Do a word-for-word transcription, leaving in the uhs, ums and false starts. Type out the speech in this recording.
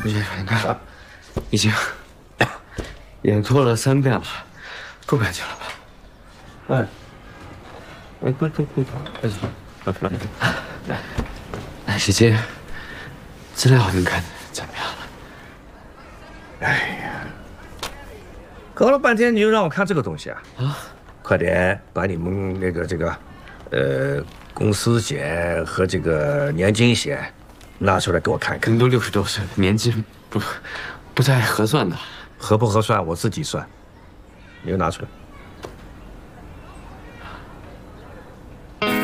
吴先生，你看，已经演错了三遍了，够干净了吧？哎，哎，快快快快，快快来，来，姐姐，资料您看怎么样了？ 哎呀，搞了半天你又让我看这个东西啊！啊，快点把你们那个这个，呃，公司险和这个年金险拿出来给我看看。 您都六十多岁了，年金不不太合算的。 合不合算我自己算，你就拿出来。